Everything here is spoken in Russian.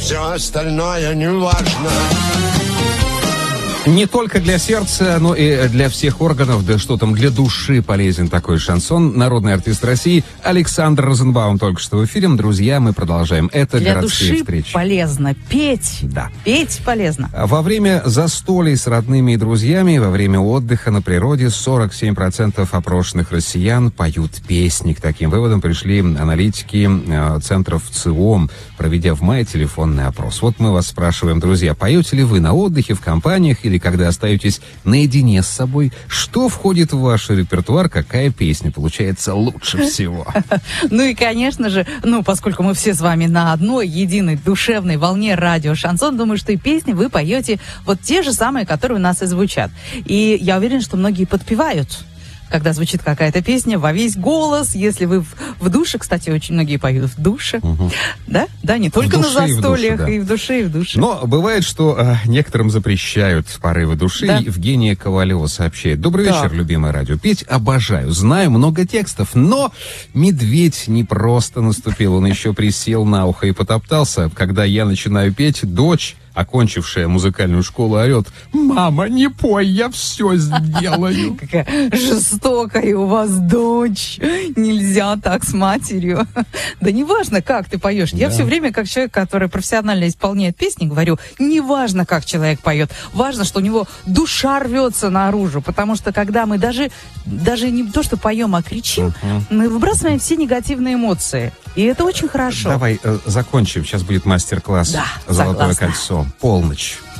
все остальное не важно. Не только для сердца, но и для всех органов, да что там, для души полезен такой шансон. Народный артист России Александр Розенбаум только что в эфире. Друзья, мы продолжаем. Это для городские души встречи. Полезно петь. Да. Петь полезно. Во время застолий с родными и друзьями, во время отдыха на природе 47% опрошенных россиян поют песни. К таким выводам пришли аналитики центров ЦИОМ, проведя в мае телефонный опрос. Вот мы вас спрашиваем, друзья, поете ли вы на отдыхе, в компаниях или когда остаетесь наедине с собой? Что входит в ваш репертуар? Какая песня получается лучше всего? Ну и, конечно же, поскольку мы все с вами на одной единой душевной волне радио «Шансон», думаю, что и песни вы поете вот те же самые, которые у нас и звучат. И я уверена, что многие подпевают, когда звучит какая-то песня во весь голос. Если вы в душе, кстати, очень многие поют в душе. Угу. Да? Да, не только на застольях, и в душе, и в душе. Но бывает, что некоторым запрещают порывы души. Да. Евгения Ковалева сообщает. Добрый вечер, любимое радио. Петь обожаю, знаю много текстов, но медведь не просто наступил. Он еще присел на ухо и потоптался. Когда я начинаю петь, дочь, окончившая музыкальную школу, орет: «Мама, не пой, я все сделаю». Какая жестокая у вас дочь. Нельзя так с матерью. Да неважно, как ты поешь. Да. Я все время, как человек, который профессионально исполняет песни, говорю, неважно, как человек поет. Важно, что у него душа рвется наружу. Потому что когда мы даже не то, что поем, а кричим, мы выбрасываем все негативные эмоции. И это очень хорошо. Давай закончим. Сейчас будет мастер-класс «Золотое кольцо». Полночь.